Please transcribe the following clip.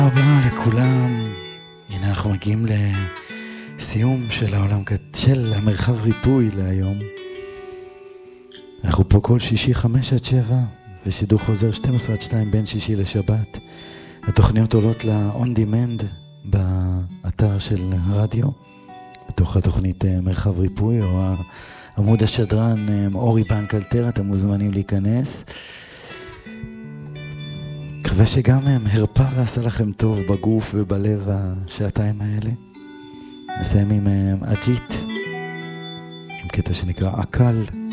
רבה לכולם. הנה אנחנו מגיעים לסיום של העולם, של המרחב ריפוי להיום. אנחנו פה כל שישי 5-7 ושידור חוזר 12-2 בין שישי לשבת. התוכניות עולות ל-on demand באתר של הרדיו, בתוך התוכנית מרחב ריפוי, או עמוד השדרן אורי בנק אלתר. אתם מוזמנים להיכנס. מקווה שגם הרפא ועשה לכם טוב בגוף ובלב השעתיים האלה. נסיים עם אג'ית, עם קטע שנקרא אקל.